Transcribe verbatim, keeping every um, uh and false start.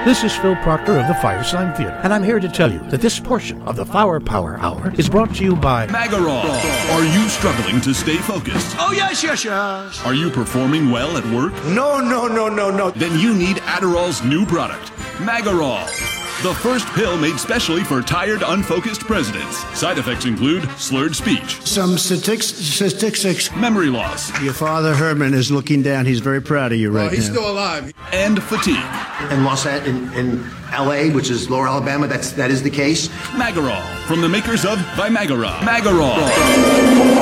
This is Phil Proctor of the Firesign Theater, and I'm here to tell you that this portion of the Flower Power Hour is brought to you by Magarol. Are you struggling to stay focused? Oh, yes, yes, yes. Are you performing well at work? No, no, no, no, no. Then you need Adderall's new product, Magarol. The first pill made specially for tired, unfocused presidents. Side effects include slurred speech, some statistics, memory loss. Your father, Herman, is looking down. He's very proud of you right now. Oh, he's still alive. And fatigue. In Los in, in L A, which is Lower Alabama, that's that is the case. Magarol, from the makers of Vimagra. Magarol.